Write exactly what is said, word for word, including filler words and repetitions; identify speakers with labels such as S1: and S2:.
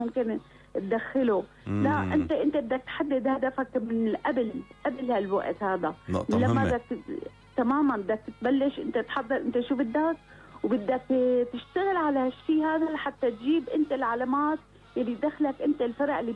S1: ممكن تدخله.
S2: مم.
S1: لا، انت انت بدك تحدد هدفك من قبل قبل هالوقت هذا.
S2: نقطة
S1: لما
S2: مهمة.
S1: بدك تماما بدك تبلش انت تحضر انت شو بدك، وبدك تشتغل على هالشيء هذا لحتى تجيب انت العلامات اللي دخلك انت، الفرق اللي